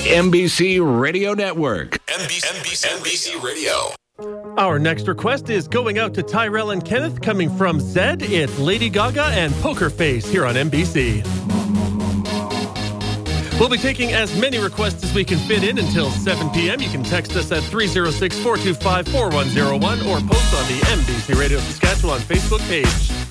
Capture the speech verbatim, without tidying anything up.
N B C Radio Network. N B C, N B C, N B C Radio. Our next request is going out to Tyrell and Kenneth, coming from Zed. It's Lady Gaga and Poker Face here on N B C. We'll be taking as many requests as we can fit in until seven p.m. You can text us at three oh six, four two five, four one oh one or post on the N B C Radio Saskatchewan Facebook page.